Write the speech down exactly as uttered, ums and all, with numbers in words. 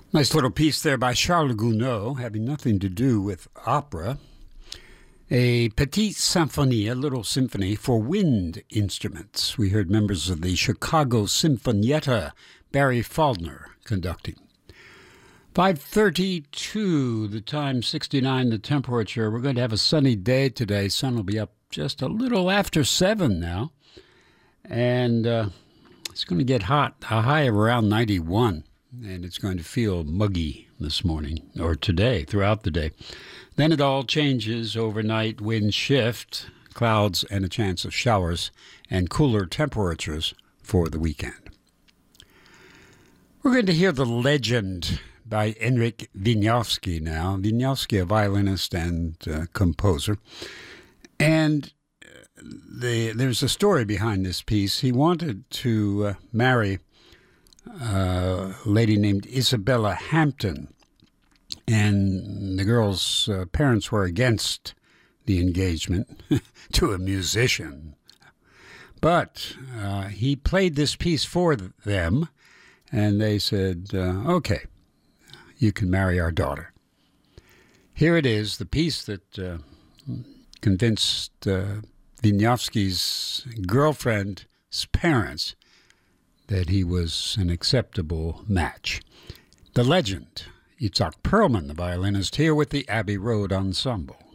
Nice little piece there by Charles Gounod, having nothing to do with opera. A petite symphonie, a little symphony for wind instruments. We heard members of the Chicago Sinfonietta, Barry Faulkner, conducting. five thirty-two, the time, sixty-nine, the temperature. We're going to have a sunny day today. Sun will be up just a little after seven now. And uh, it's going to get hot, a high of around ninety-one. And it's going to feel muggy this morning, or today, throughout the day. Then it all changes overnight, wind shift, clouds and a chance of showers, and cooler temperatures for the weekend. We're going to hear The Legend by Henryk Wieniawski now. Wieniawski, a violinist and uh, composer. And the, there's a story behind this piece. He wanted to uh, marry a lady named Isabella Hampton, and the girl's uh, parents were against the engagement to a musician. But uh, he played this piece for them, and they said, uh, okay, you can marry our daughter. Here it is, the piece that uh, convinced uh, Wieniawski's girlfriend's parents that he was an acceptable match. The Legend, Itzhak Perlman, the violinist, here with the Abbey Road Ensemble.